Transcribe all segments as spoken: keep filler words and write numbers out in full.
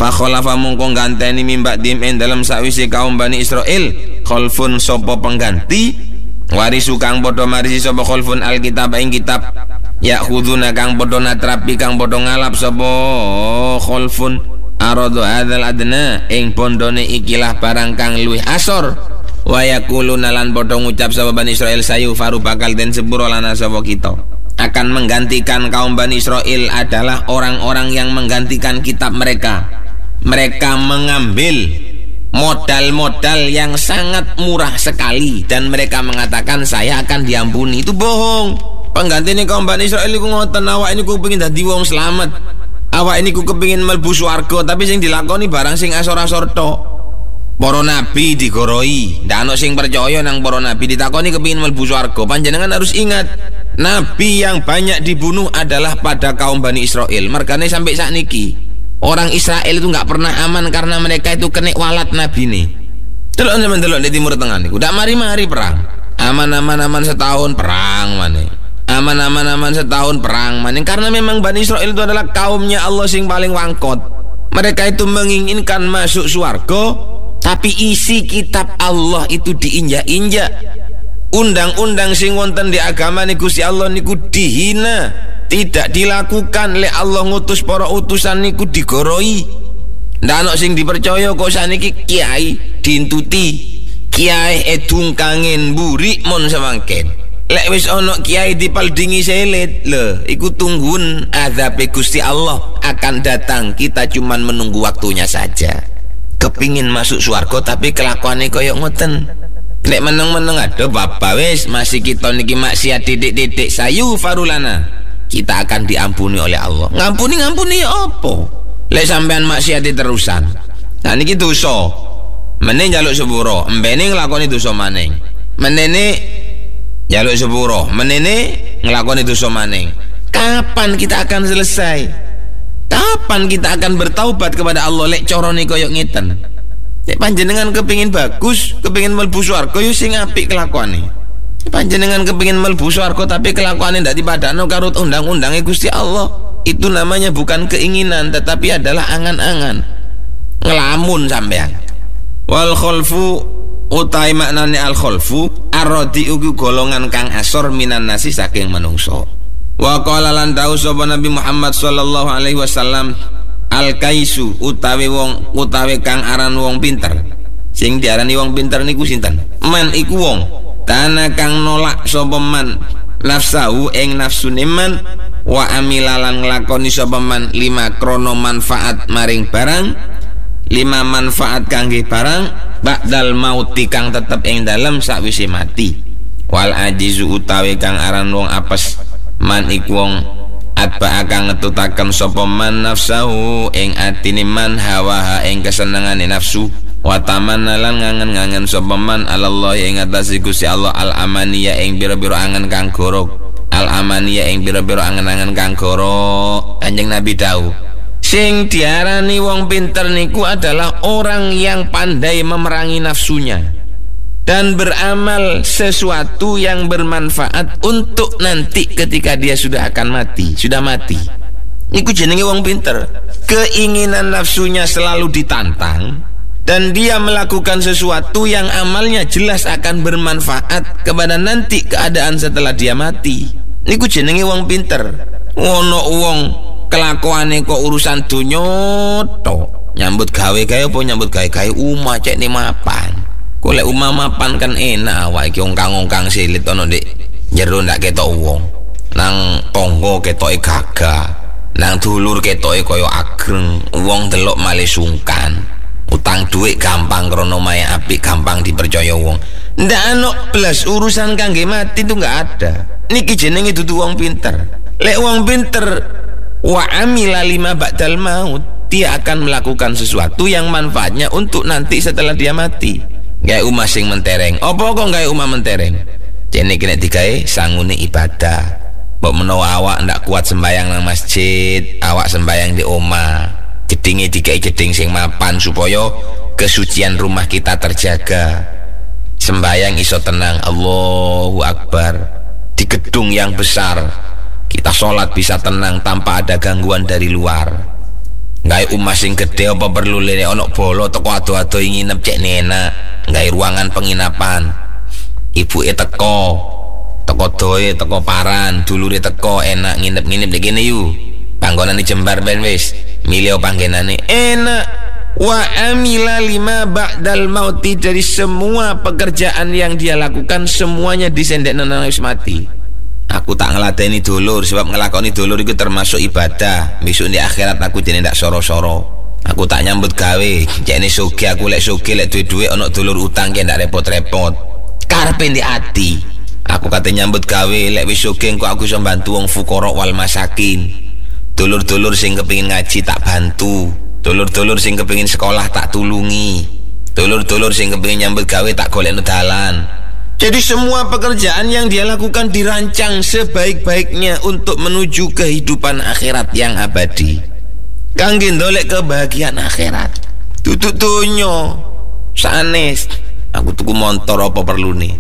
Fa khalafa mongko ganteni mimba dim en dalam sakwise kaum Bani Israil khalfun sapa pengganti warisu kang padha marisi sapa khalfun alkitab ing kitab ya khuduna kang padha natrapi kang padha ngalap sapa khalfun aradu hadzal adna ing pondone ikilah barang kang luwih asor wa yaquluna lan padha ngucap sapa Bani Israil sayu faru bakal den sepuro lana sapa kita akan menggantikan kaum Bani Israil adalah orang-orang yang menggantikan kitab mereka. Mereka mengambil modal-modal yang sangat murah sekali dan mereka mengatakan saya akan diampuni. Itu bohong. Pengganti ini kaum Bani Israil iku ngoten, awak ini ku kepengin dadi wong selamat. Awak ini ku kepengin mlebu swarga tapi sing dilakoni barang sing asor-asor tok. Para nabi digoroi, ndak ana sing percaya nang para nabi ditakoni kepengin mlebu swarga. Panjenengan harus ingat, nabi yang banyak dibunuh adalah pada kaum Bani Israil. Mergane sampai sakniki orang Israel itu nggak pernah aman karena mereka itu kena walat nabi nih. Delok sampean delok di Timur Tengah niku, ndak mari-mari perang. Aman-aman-aman setahun perang maneh. Aman-aman-aman setahun perang maneh karena memang Bani Israel itu adalah kaumnya Allah sing paling wangkot. Mereka itu menginginkan masuk surga, tapi isi kitab Allah itu diinjak-injak. Undang-undang sing wonten di agama niku Gusti Allah niku dihina, tidak dilakukan oleh Allah ngutus para utusan niku digoroi. Ndak ana sing dipercaya kok saniki kiai dintuti, kiai edung kangen mburi mon semangken. Lek wis ana kiai dipaldingi selit, lho iku tungguun azab Gusti Allah akan datang. Kita cuman menunggu waktunya saja. Kepingin masuk surga tapi kelakuane koyo ngoten. Nek meneng-meneng ada bapak wis masih kita niki maksiat titik-titik sayu farulana, kita akan diampuni oleh Allah. Ngampuni ngampuni apa? Lek sampean maksiat terusan. Nah niki dosa. Meneh njaluk sepuro, mbene nglakoni dosa maning. Menene njaluk sepuro, menene nglakoni dosa maning. Kapan kita akan selesai? Kapan kita akan bertaubat kepada Allah lek carane koyo ngeten? Nek panjenengan kepingin bagus, kepingin mlebu swarga yo sing apik kelakuane. Panjenengan kepingin mlebu swarga tapi kelakuane ndak dipadakno karo undang-undange Gusti Allah. Itu namanya bukan keinginan tetapi adalah angan-angan. Ngelamun sampean. Wal khalfu utai maknane al khalfu arradi ugi golongan kang asor minan nasi saking manungsa. Wa qala lan dawu sapa Nabi Muhammad sallallahu alaihi wasallam al-kaisu utawi wong utawi kang aran wong pinter. Sing diarani wong pinter niku sinten? Man iku wong tanah kang nolak sapa man nafsahu ing nafsune man wa amilalan nglakoni sapa man lima krono manfaat maring barang, lima manfaat kangge barang ba'dal mauti kang tetep ing dalem sakwise mati. Wal ajizu utawi kang aran wong apes man iku wong atba akan ngetutaken sapa man nafsahu ing atine man hawa ing kesenengane nafsu wa tamanna lan ngangen-ngangen sapa man Allah ing atase Gusti Allah al amaniya ing biro-biro angen kang gorok, al amaniya ing biro-biro angen-angen kang gorok. Kanjeng Nabi dawuh, sing diarani wong pinter niku adalah orang yang pandai memerangi nafsunya dan beramal sesuatu yang bermanfaat untuk nanti ketika dia sudah akan mati, sudah mati. Niku jenenge wong pinter. Keinginan nafsunya selalu ditantang dan dia melakukan sesuatu yang amalnya jelas akan bermanfaat kepada nanti keadaan setelah dia mati. Niku jenenge wong pinter. Ono wong kelakuane kok urusan donya tok. Nyambut gawe gawe apa nyambut gawe gawe umah cek ni mapan. Golek umah mapan kan enak awake iki ongkang-ongkang silit ono ndek jero ndak ketok wong. Nang tangga ketoke gagah, nang dulur ketoke kaya agreng, wong delok malih sungkan. Utang duit gampang krono mae apik gampang dipercaya wong. Ndak ana blas urusan kangge mati itu nggak ada. Niki jenenge dudu wong pinter. Lek wong pinter wa amila lima ba'dal maut, dia akan melakukan sesuatu yang manfaatnya untuk nanti setelah dia mati. Gawe umah sing mentereng. Apa kok gawe umah mentereng? Jene kena digawe sangune ibadah. Mbok menawa awak ndak kuat sembayang nang masjid, awak sembayang di omah. Jedinge digawe jeding sing mapan supaya kesucian rumah kita terjaga. Sembayang iso tenang, Allahu Akbar. Di gedung yang besar kita sholat bisa tenang tanpa ada gangguan dari luar. gawe omah sing gedhe apa perlu lene ana bolo teko ado-ado nginep cek enak, gawe ruangan penginapan. Ibuke teko, teko doe, teko paran, dulure teko enak nginep-nginep di kene yu. Panggonane jembar ben wis, milih panggenane enak. Wa amila lima ba'dal mauti, dari semua pekerjaan yang dia lakukan semuanya disendekno nang wis mati. Aku tak ngeladeni dulur, sebab ngelakoni dulur itu termasuk ibadah. Besok di akhirat aku jadi ndak soro-soro. Aku tak nyambut gawe, jane sugih aku lek sugih lek duwe-duwe ana dulur utang ki ndak repot-repot. Karepe ndek ati. Aku kate nyambut gawe lek wis sugih engko aku iso bantu wong fuqara wal masakin. Dulur-dulur sing kepengin ngaji tak bantu. Dulur-dulur sing kepengin sekolah tak tulungi. Dulur-dulur sing kepengin nyambut gawe tak golekno dalan. Jadi semua pekerjaan yang dia lakukan dirancang sebaik-baiknya untuk menuju kehidupan akhirat yang abadi. Kangge ndolek kebahagiaan akhirat. Duduk donya sanes. Aku tuku motor apa perlu nih?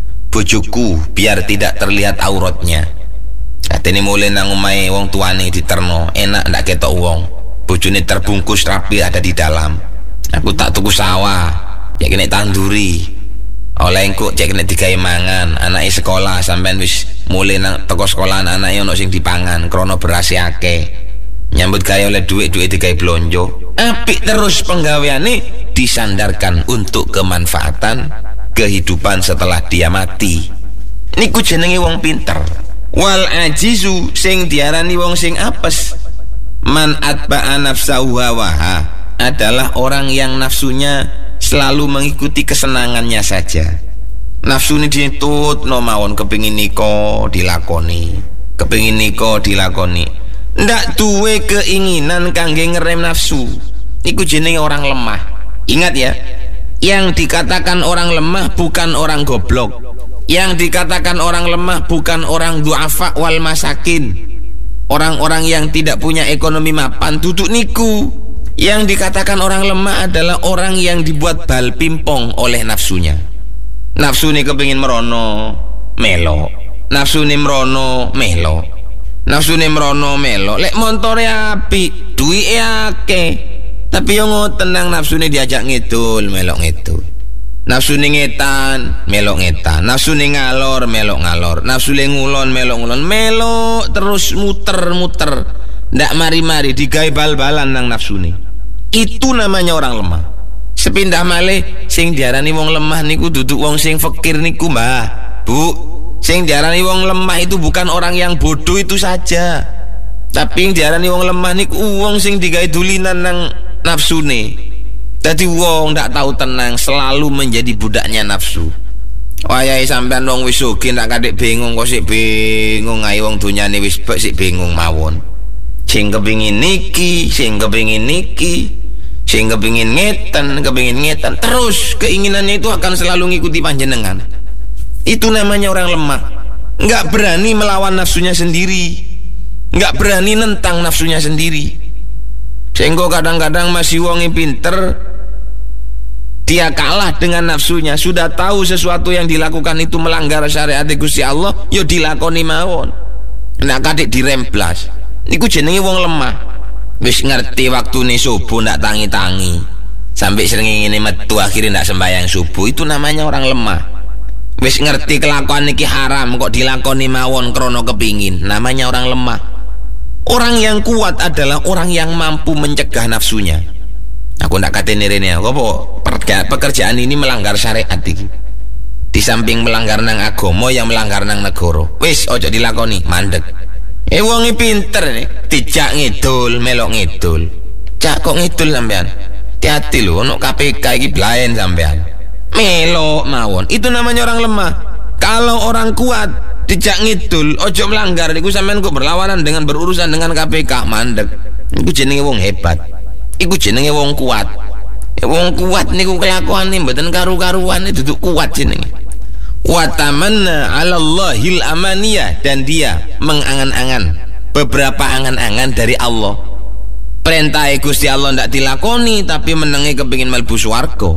Bojoku biar tidak terlihat auratnya. Katene mulai nang omahe wong tuane diterno, enak ndak ketok wong. Bojone terbungkus rapi ada di dalam. Aku tak tuku sawah, cek kena tanduri. Oleh engko cek kena digawe mangan. Anake sekolah sampean wis mulai nang teko sekolahan anake ono sing dipangan krana beras akeh. Nyambut gawe oleh duit-duit digawe blonjo. Apik terus penggaweane disandarkan untuk kemanfaatan kehidupan setelah dia mati. Niku jenenge wong pinter. Wal ajizu sing diarani wong sing apes. Man atba'a nafsahu hawaha adalah orang yang nafsunya selalu mengikuti kesenangannya saja. Nafsu ini ditut no mawon, kepingin niko dilakoni, kepingin niko dilakoni. Ndak duwe keinginan kangge ngerem nafsu. Iku jenenge orang lemah. Ingat ya, yang dikatakan orang lemah bukan orang goblok. Yang dikatakan orang lemah bukan orang du'afa wal masakin. Orang-orang yang tidak punya ekonomi mapan duduk niku. Yang dikatakan orang lemah adalah orang yang dibuat bal pimpong oleh nafsunya. Nafsu ini kepingin merono melo, nafsu ini merono melo, nafsu ini merono melo. Lek montore api, duit akeh, tapi yang tenang nafsu ini diajak ngidul melok ngidul. Nafsu ini ngetan melok ngetan, nafsu ini ngalor melok ngalor, nafsu ini ngulon melok ngulon, melok terus muter-muter, ndak mari-mari digawe bal-balan nang nafsu ini. Itu namanya orang lemah. Sepindah malih sing diarani wong lemah niku duduk wong sing fakir niku, Mbah. Bu, sing diarani wong lemah itu bukan orang yang bodoh itu saja. Tapi yang diarani wong lemah niku wong sing digawe dulinan nang nafsune. Dadi wong ndak tahu tenang, selalu menjadi budaknya nafsu. Wayahe sampean wong wis sugih ndak kadek bingung kok sik bingung ae wong dunyane wis bek sik bingung mawon. Sing kepengin niki, sing kepengin niki, sing kepengin ngeten, kepengin ngeten, terus keinginannya itu akan selalu ngikuti panjenengan. Itu namanya orang lemah. Enggak berani melawan nafsunya sendiri, enggak berani nentang nafsunya sendiri. Sehingga kadang-kadang masih wongi pinter, dia kalah dengan nafsunya. Sudah tahu sesuatu yang dilakukan itu melanggar syariat Gusti Allah, yo dilakoni mawon. Ndak kadek diremplas. Niku jenenge wong lemah. Wis ngerti waktune subuh ndak tangi-tangi. Sampai sering ngene metu akhirnya ndak sembahyang subuh. Itu namanya orang lemah. Wis ngerti kelakuan iki haram kok dilakoni mawon krana kepingin. Namanya orang lemah. Orang yang kuat adalah orang yang mampu mencegah nafsunya. Aku ndak katene rene apa pekerjaan ini melanggar syariat iki. Di samping melanggar nang agama yang melanggar nang negara. Wis ojo dilakoni, mandeg. Eh wongi pinter nih, dijak ngidul, melok ngidul. Cak kok ngidul sampean? Hati-hati lho, ono K P K iki blaen sampean. Melok mawon. Itu namanya orang lemah. Kalau orang kuat dijak ngidul, ojo melanggar niku sampean kok berlawanan dengan berurusan dengan K P K, mandeg. Iku jenenge wong hebat. Iku jenenge wong kuat. E wong kuat niku kelakuane mboten karu-karuan, duduk kuat jenenge. Wa tamanna 'ala Allahil amaniyah, dan dia mengangan-angan beberapa angan-angan dari Allah. Perintah Gusti Allah ndak dilakoni tapi menenge kepingin mlebu swarga.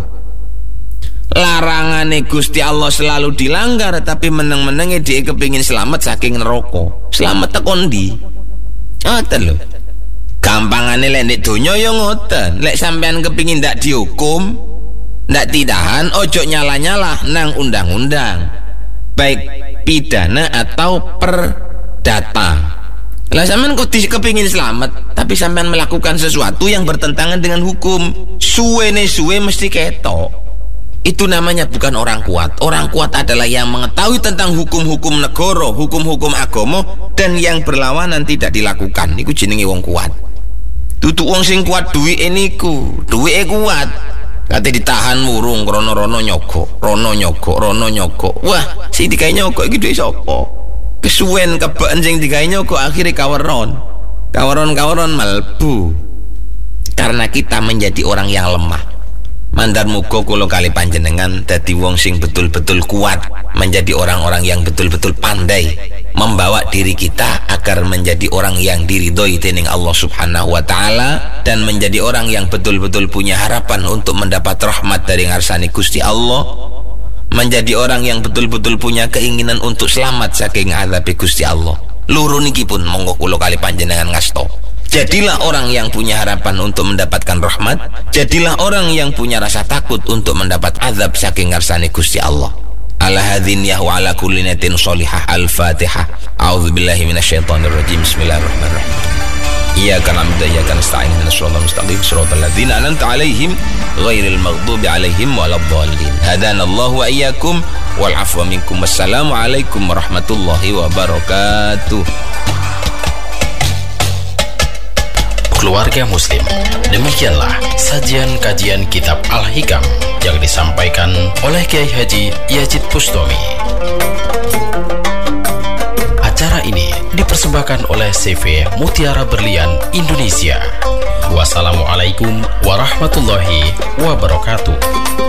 Larangane Gusti Allah selalu dilanggar tapi meneng-menenge dia kepingin selamat saking neraka. Selamat tekan ndi? Ngoten lho. Gampangane lek ndek donya ya ngoten. Lek sampean kepingin ndak dihukum, ndak ditahan, ojo nyala-nyala nang undang-undang. Baik pidana atau perdata. Lah sampean kok kepingin selamat, tapi sampean melakukan sesuatu yang bertentangan dengan hukum. Suwene suwe mesti ketok. Itu namanya bukan orang kuat. Orang kuat adalah yang mengetahui tentang hukum-hukum negara, hukum-hukum agama, dan yang berlawanan tidak dilakukan. Niku jenenge wong kuat. Tutu wong sing kuat duwike niku, duwike kuat. Kate ditahan murung krono rono nyogok, rono nyogok, rono nyogok. Wah, sing digawe nyogok iki duwe sapa? Kesuwen kebeken sing digawe nyogok akhire kaweron. Kaweron-kaweron malbu. Karena kita menjadi orang yang lemah. Mandar muga kula kali panjenengan dadi wong sing betul-betul kuat, menjadi orang-orang yang betul-betul pandai membawa diri kita agar menjadi orang yang diridhoi dening Allah Subhanahu wa taala, dan menjadi orang yang betul-betul punya harapan untuk mendapat rahmat dari ngarsane Gusti Allah, menjadi orang yang betul-betul punya keinginan untuk selamat saking azab Gusti Allah. Loro niki pun monggo kula kali panjenengan ngasto. Jadilah orang yang punya harapan untuk mendapatkan rahmat. Jadilah orang yang punya rasa takut untuk mendapat azab saking ngarsane Gusti Allah. Ala hadzin ya wa ala kulli natin sholihah. Al-Fatihah. A'udzubillahi minasyaitonirrajim. Bismillahirrahmanirrahim. Iyyaka na'budu wa iyyaka nasta'in. Ihdinas siratal mustaqim. Shiratal ladzina an'amta 'alaihim ghairil maghdubi 'alaihim waladdallin. Hadanallahu wa iyyakum wal 'afwa minkum. Wassalamu alaikum warahmatullahi wabarakatuh. Keluarga Muslim, demikianlah sajian kajian kitab Al-Hikam yang disampaikan oleh Kiai Haji Yazid Bustami. Acara ini dipersembahkan oleh C V Mutiara Berlian Indonesia. Wassalamualaikum warahmatullahi wabarakatuh.